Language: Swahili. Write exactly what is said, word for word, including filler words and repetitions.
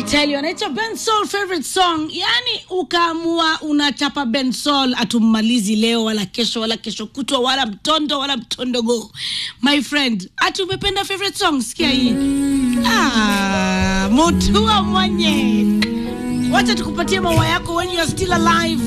I tell you, anaitwa Ben Soul favorite song. Yani ukaamua unachapa Ben Soul atumalizi leo wala kesho wala kesho kutwa wala mtondo wala mtondogo. My friend, ati umependa favorite song, sikia hii. Ah, mutua mwenye. Wacha tukupatie maua yako when you are still alive.